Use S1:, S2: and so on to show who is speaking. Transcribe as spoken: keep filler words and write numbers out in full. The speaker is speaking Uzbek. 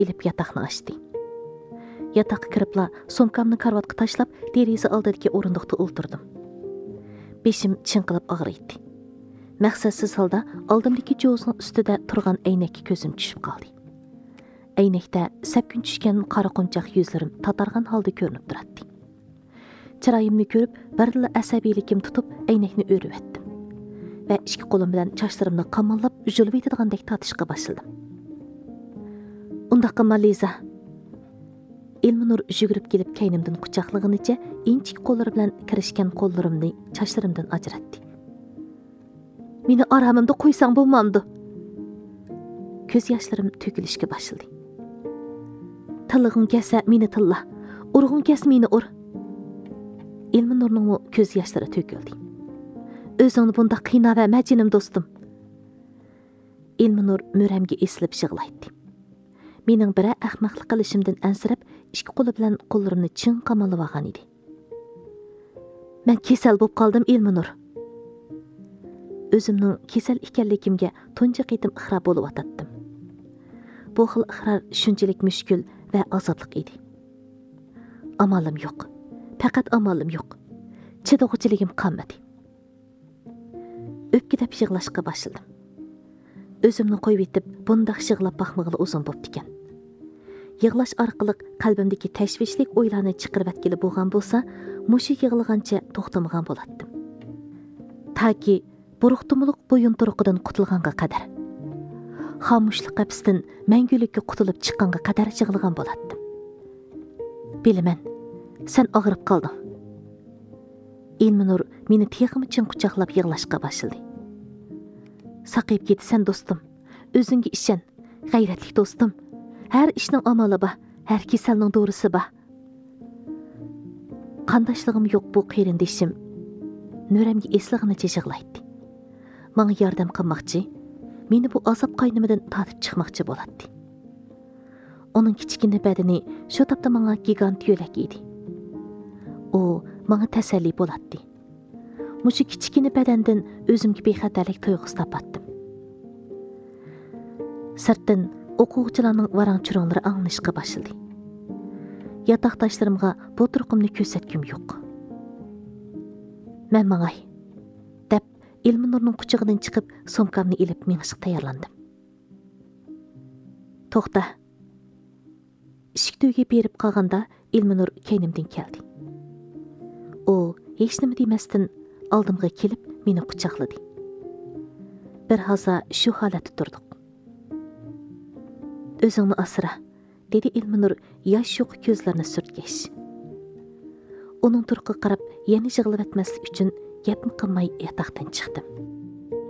S1: ilib yataqni açdı. Yataqqa kiribla somkamni karvatga tashlab, deraza oldidagi o'rindiqda o'ltirdim. Beshim chinqilib og'riydi. Maqsadsiz holda oldimdagi jozning ustida turgan aynakka ko'zim tushib qoldi. Aynakda sapkun tushgan qora qunchoq yuzlarim tatargan holda ko'rinib turadi. Chiroyimni ko'rib, birla asabiylikim tutib, aynakni o'rib etdim. Va ikki qo'lim bilan sochlarimni qamollab, julib yetadigandak tatishga boshladim. Unda qilma Liza. Ilminur yugurib kelib kaynimdan quchoqlaganicha inchik qo'llari bilan kirishgan qo'llarimni sochlarimdan ajratdi. Meni aramimda qo'ysang bo'lmamdi. Ko'z yoshlarim to'kilishga boshladi. Tillig'ing kelsa meni tilla, urg'ing kelsa meni ur. Ilminurning ko'z yoshlari to'kildi. O'zingni bunda qiynab va majinim do'stim. Ilminur mo'ramga eslib yig'laydi. Mening biri ahmoqlik qilishimdan ansirab, ikki qo'li bilan qo'llarimni chin qamalib olgan edi. Men kasal bo'lib qoldim, Ilminur. O'zimning kasal ekanligimga tunji qitim iqror bo'lib o'tatdim. Bu xil iqror shunchalik mushkul va azobli edi. Amalim yo'q. Faqat amalim yo'q. Chidog'chiligim qolmadi. O'pkidab yig'lashga boshladim. O'zimni qo'yib etib, bundaq yig'lab baxmag'ili uzun bo'pti ekan. Yig'lash orqali qalbimdagi tashvishlik o'ylarni chiqarib atkili bo'lgan bo'lsa, mushi yig'lagancha to'xtamagan bo'lardim. Taki buruqtumuluq bo'yin turuqidan qutulganga qadar, xomushlik qapisidan mangulikka qutulib chiqqanga qadar yig'lagan bo'lardim. Bilaman, sen og'rib qolding. Ilminur meni texim uchun quchoqlab yig'lashga boshladi. Saqib ketsan do'stim, o'zingga ishon, g'ayratli do'stim. Har ishning amali bor, har kasalning do'risi bor. Qandashligim yo'q bu qerindishim. Nöramga eslig'inicha yig'laydi. Menga yordam qilmoqchi, meni bu azob qaynimidan tortib chiqmoqchi bo'ladi. Uning kichkina badani shu topda menga gigant yo'lak edi. U menga tasalli bo'ladi. Mushu kichkina badandan o'zimga bexatarlik tuyg'usi topatdim. Sirtdan o'quvchilarning varang-churunlari anglashga boshladi. Yatoqdoshlarimga bu turqimni ko'rsatgim yo'q. Men mangay deb Ilminurning quchog'idan chiqib, somkamni ilib minishga tayyorlandim. To'xta. Ishik to'yga berib qolganda Ilminur kaynimdan keldi. U hech nima demasdan oldimga kelib meni quchoqladi. Bir haza shu holatda turdik. O'zingni asra, dedi Ilminur yosh yo'q ko'zlarini surtgach. Uning turqiga qarab yana yig'lab etmaslik uchun gapni qilmay yotoqdan chiqdim.